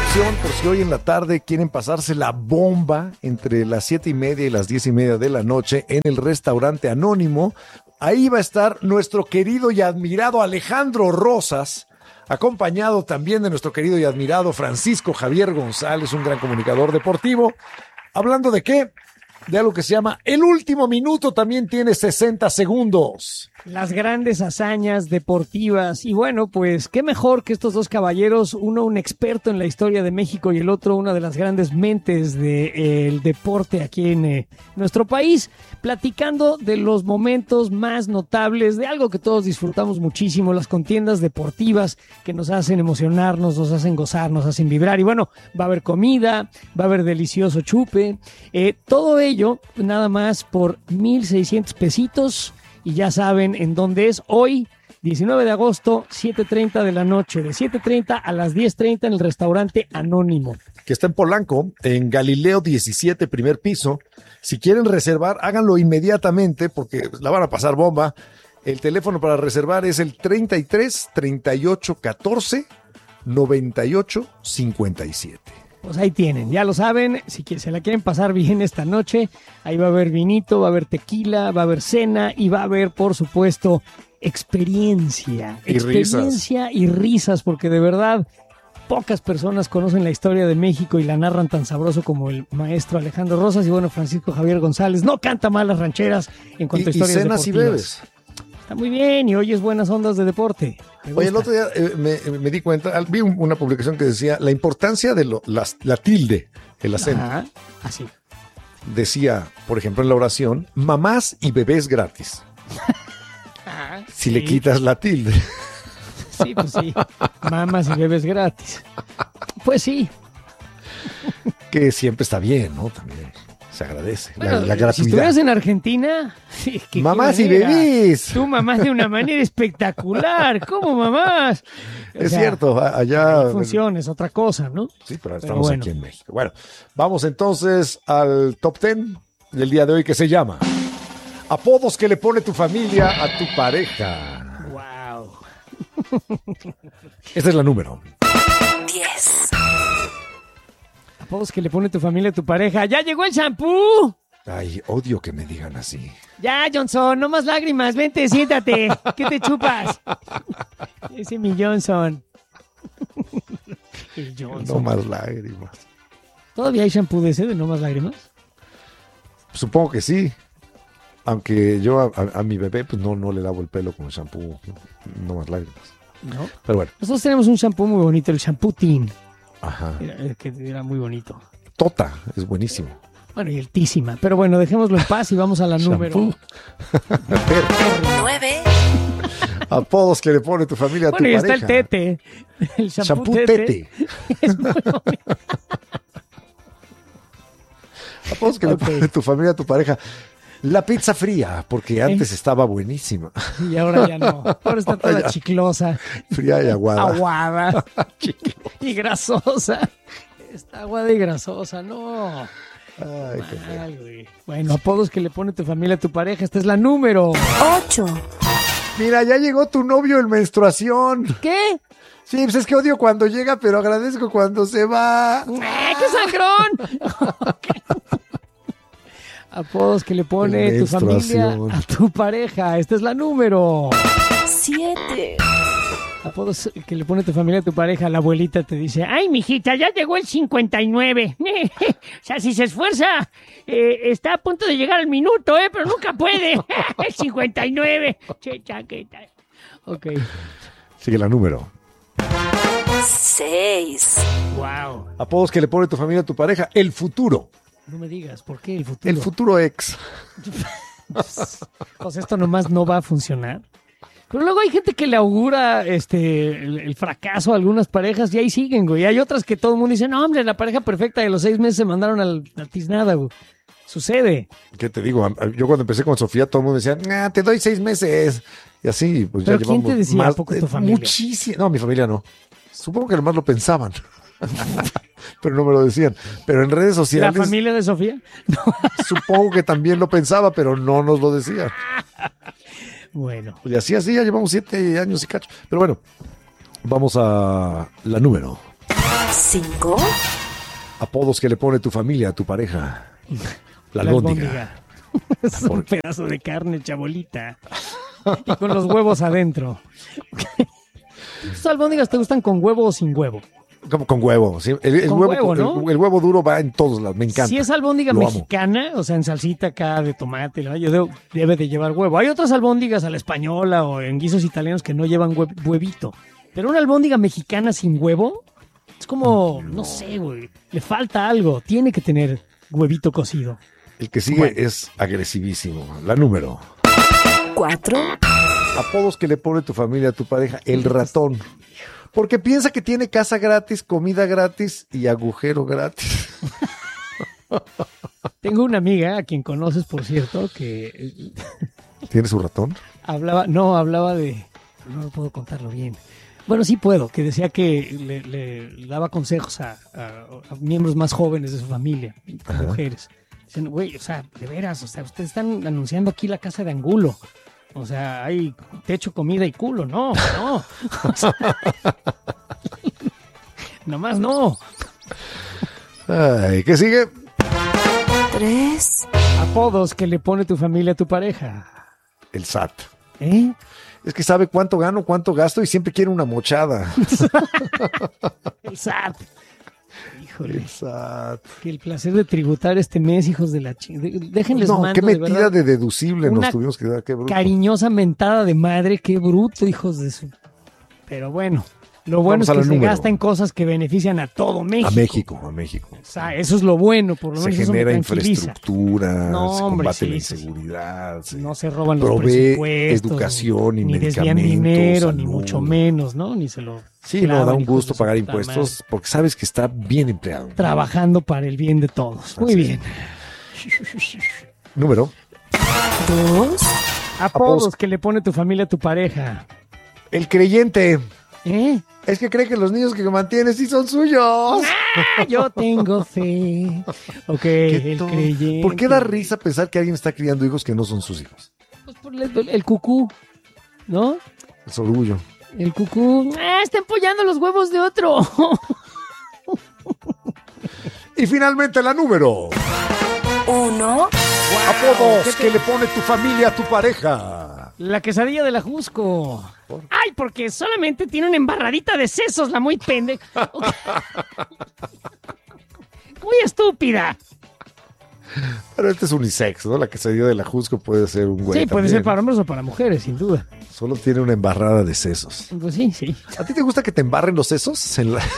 opción por si hoy en la tarde quieren pasarse la bomba entre las 7:30 y las 10:30 de la noche en el restaurante Anónimo. Ahí va a estar nuestro querido y admirado Alejandro Rosas, acompañado también de nuestro querido y admirado Francisco Javier González, un gran comunicador deportivo. ¿Hablando de qué? De algo que se llama El Último Minuto, también tiene 60 segundos. Las grandes hazañas deportivas. Y bueno, pues qué mejor que estos dos caballeros, uno un experto en la historia de México y el otro una de las grandes mentes del deporte aquí en nuestro país, platicando de los momentos más notables, de algo que todos disfrutamos muchísimo, las contiendas deportivas que nos hacen emocionarnos, nos hacen gozar, nos hacen vibrar. Y bueno, va a haber comida, va a haber delicioso chupe, todo ello nada más por 1,600 pesitos. Y ya saben en dónde es hoy, 19 de agosto, 7:30 de la noche, de 7:30 a las 10:30 en el restaurante Anónimo. Que está en Polanco, en Galileo 17, primer piso. Si quieren reservar, háganlo inmediatamente porque la van a pasar bomba. El teléfono para reservar es el 33 38 14 98 57. Pues ahí tienen, ya lo saben, si se la quieren pasar bien esta noche, ahí va a haber vinito, va a haber tequila, va a haber cena y va a haber, por supuesto, experiencia y risas, porque de verdad pocas personas conocen la historia de México y la narran tan sabroso como el maestro Alejandro Rosas. Y bueno, Francisco Javier González no canta mal las rancheras en cuanto a historias cenas deportivas. Y bebes. Está muy bien y oyes buenas ondas de deporte. Oye, el otro día me di cuenta, vi una publicación que decía la importancia de la tilde, el acento. Ajá, así. Decía, por ejemplo, en la oración, mamás y bebés gratis. Si sí. le quitas la tilde. Sí, pues sí. Mamás y bebés gratis. Pues sí. Que siempre está bien, ¿no? También se agradece. Bueno, la gratuidad. Si estuvieras en Argentina, sí, mamás y bebés. Tú mamás de una manera espectacular. ¿Cómo mamás? Es cierto, allá funciona, es otra cosa, ¿no? Sí, pero estamos bueno. Aquí en México. Bueno, vamos entonces al top 10 del día de hoy, que se llama Apodos que le pone tu familia a tu pareja. Wow. Esta es la número 10. Apodos que le pone tu familia a tu pareja. ¡Ya llegó el shampoo! Ay, odio que me digan así. Ya, Johnson, no más lágrimas. Vente, siéntate. ¿Qué te chupas? Ese mi Johnson. El Johnson. No más lágrimas. ¿Todavía hay shampoo de ese de no más lágrimas? Supongo que sí. Aunque yo a mi bebé pues no le lavo el pelo con el shampoo no más lágrimas. No. Pero bueno. Nosotros tenemos un shampoo muy bonito, el shampoo Teen. Ajá. Que era muy bonito. Tota, es buenísimo. Bueno, y el Tísima. Pero bueno, dejémoslo en paz y vamos a la número 9. Apodos que le pone tu familia a tu pareja. Bueno, y está el Tete. El shampoo Tete. Es muy bonito. Apodos que le pone tu familia a tu pareja. La pizza fría, porque antes estaba buenísima. Y ahora ya no. Ahora está toda chiclosa. Fría y aguada. Aguada. Y grasosa. Está aguada y grasosa, no. Ay, qué mal, güey. Bueno, apodos que le pone tu familia a tu pareja. Esta es la número 8. Mira, ya llegó tu novio en menstruación. ¿Qué? Sí, pues es que odio cuando llega, pero agradezco cuando se va. ¡Qué sangrón! Apodos que le pone tu familia a tu pareja. Esta es la número 7. Apodos que le pone tu familia a tu pareja. La abuelita te dice: ¡ay, mijita, ya llegó el 59! O sea, si se esfuerza, está a punto de llegar al minuto, pero nunca puede. El 59. Che, chaqueta. Ok. Sigue la número 6. Wow. Apodos que le pone tu familia a tu pareja. El futuro. No me digas, ¿por qué el futuro? El futuro ex. Pues esto nomás no va a funcionar. Pero luego hay gente que le augura el fracaso a algunas parejas y ahí siguen, güey. Hay otras que todo el mundo dice: no, hombre, la pareja perfecta de los 6 meses se mandaron a tiznada, güey. Sucede. ¿Qué te digo? Yo cuando empecé con Sofía, todo el mundo decía: te doy 6 meses. Y así, pues ¿pero ya quién llevamos te decía? más. ¿Poco tu familia? Muchísimo. No, mi familia no. Supongo que nomás lo pensaban. Pero no me lo decían. Pero en redes sociales. ¿La familia de Sofía? No. Supongo que también lo pensaba, pero no nos lo decían. Bueno. Y así, ya llevamos 7 años y cacho. Pero bueno, vamos a la número 5, Apodos que le pone tu familia a tu pareja. La albóndiga. Es un pedazo de carne chabolita. Y con los huevos adentro. ¿Tus albóndigas te gustan con huevo o sin huevo? Como con huevo. ¿Sí? El Con huevo, huevo, ¿no? el huevo duro va en todos lados. Me encanta. Si es albóndiga Lo amo. mexicana, o sea, en salsita acá de tomate, debe de llevar huevo. Hay otras albóndigas a la española o en guisos italianos que no llevan huevito. Pero una albóndiga mexicana sin huevo es como, no sé, güey. Le falta algo. Tiene que tener huevito cocido. El que sigue Bueno. es agresivísimo. La número. 4, Apodos que le pone tu familia a tu pareja. El ratón. Porque piensa que tiene casa gratis, comida gratis y agujero gratis. Tengo una amiga, a quien conoces, por cierto, que ¿Tiene su ratón? hablaba de... No puedo contarlo bien. Bueno, sí puedo, que decía que le daba consejos a miembros más jóvenes de su familia, Ajá. mujeres. Dicen, güey, o sea, de veras, o sea, ustedes están anunciando aquí la casa de Angulo. O sea, hay techo, comida y culo. No, no. O sea, nomás no. Ay, ¿qué sigue? 3, Apodos que le pone tu familia a tu pareja. El SAT. ¿Eh? Es que sabe cuánto gano, cuánto gasto y siempre quiere una mochada. El SAT. Híjole. El SAT. Que el placer de tributar este mes, hijos de la chingada. Déjenles No, mando, qué de metida verdad, de deducible una nos tuvimos que dar. Qué bruto. cariñosa mentada de madre. Qué bruto, hijos de su... Pero bueno, lo bueno Vamos es a que la se número. gasta en cosas que benefician a todo México. A México, a México. O sea, eso es lo bueno, por lo Se menos eso me genera tranquiliza. infraestructura, No, se hombre, combate sí, la sí, sí. inseguridad, No se roban los provee presupuestos. educación y ni desvían medicamentos, dinero, ni salud. mucho menos, ¿no? Ni se lo Sí, no, da clavan, un hijos gusto de su pagar puta impuestos madre. porque sabes que está bien empleado. Trabajando para el bien de todos. Muy Así bien. Número. 2, Apodos que le pone tu familia a tu pareja. El creyente. ¿Eh? Es que cree que los niños que mantiene sí son suyos. Ah, yo tengo fe. Ok, Qué el tonto. creyente. ¿Por qué da risa pensar que alguien está criando hijos que no son sus hijos? Pues por el cucú, ¿no? Es orgullo. El cucú. ¡Ah, está empollando los huevos de otro! Y finalmente la número. 1, Apodos que le pone tu familia a tu pareja. La quesadilla de la Jusco. Ay, porque solamente tiene una embarradita de sesos, la muy pendeja. Muy estúpida. Pero este es unisex, ¿no? La quesadilla de la Jusco puede ser un güey. Sí, puede también. ser para hombres o para mujeres, sin duda. Solo tiene una embarrada de sesos. Pues sí, sí. ¿A ti te gusta que te embarren los sesos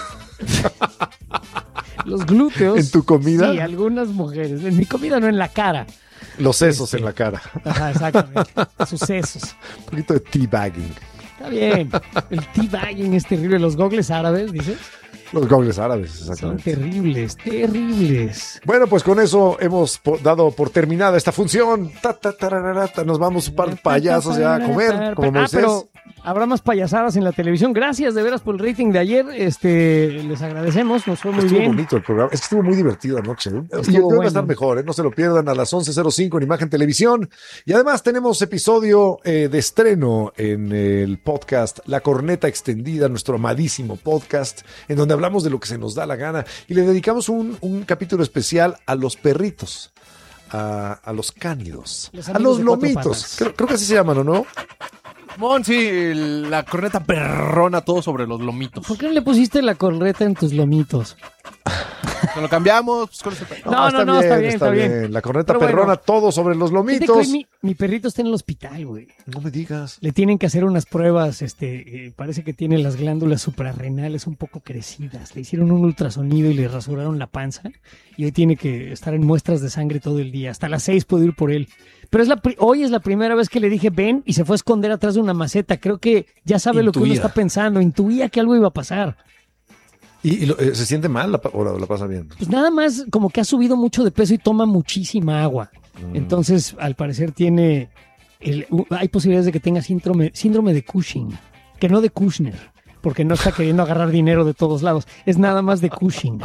Los glúteos. en tu comida? Sí, algunas mujeres. En mi comida no, en la cara. Los sesos en la cara. Ajá, exactamente. Sus sesos. Un poquito de teabagging. Está bien. El teabagging es terrible. Los gogles árabes, dices, Los gogles árabes, son exactamente. terribles, terribles. Bueno, pues con eso hemos dado por terminada esta función. Ta. Nos vamos un par de payasos ya a comer, como Moisés. Pero habrá más payasadas en la televisión. Gracias de veras por el rating de ayer. Les agradecemos, nos fue muy Estuvo bien. bonito el programa. Es que estuvo muy divertido anoche. ¿eh? Y Estuvo hoy va a bueno. estar mejor, ¿eh? No se lo pierdan a las 11:05 en Imagen Televisión. Y además tenemos episodio de estreno en el podcast La Corneta Extendida, nuestro amadísimo podcast, en donde hablamos de lo que se nos da la gana. Y le dedicamos un capítulo especial a los perritos. A los cánidos, Los a amigos los de cuatro lomitos. patas. Creo que así se llaman, ¿o no? Mon, sí, la corneta perrona, todo sobre los lomitos. ¿Por qué no le pusiste la corneta en tus lomitos? Nos lo cambiamos. Pues, con ese pe- No, está bien. La corneta Pero bueno, perrona, todo sobre los Fíjate que hoy lomitos. mi perrito está en el hospital, güey. No me digas. Le tienen que hacer unas pruebas, parece que tiene las glándulas suprarrenales un poco crecidas. Le hicieron un ultrasonido y le rasuraron la panza. Y hoy tiene que estar en muestras de sangre todo el día. Hasta las 6 puedo ir por él. Pero hoy es la primera vez que le dije ven y se fue a esconder atrás de una maceta. Creo que ya sabe lo que uno Intuía. está pensando. Intuía que algo iba a pasar. ¿Y se siente mal o la pasa bien? Pues nada más como que ha subido mucho de peso y toma muchísima agua. Entonces, al parecer tiene... hay posibilidades de que tenga síndrome de Cushing. Que no de Kushner. Porque no está queriendo agarrar dinero de todos lados. Es nada más de Cushing.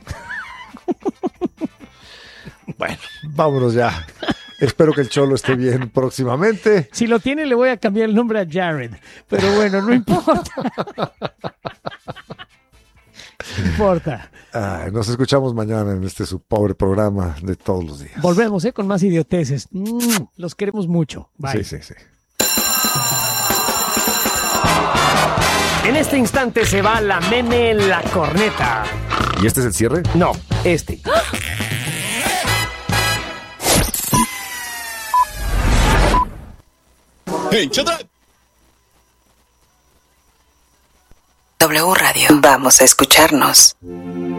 Bueno, vámonos ya. Espero que el Cholo esté bien próximamente. Si lo tiene, le voy a cambiar el nombre a Jared. Pero bueno, no importa. No importa. Nos escuchamos mañana en su pobre programa de todos los días. Volvemos, con más idioteces. Los queremos mucho. Bye. Sí. En este instante se va la meme la corneta. ¿Y este es el cierre? No, este. Hey, chata. W Radio. Vamos a escucharnos.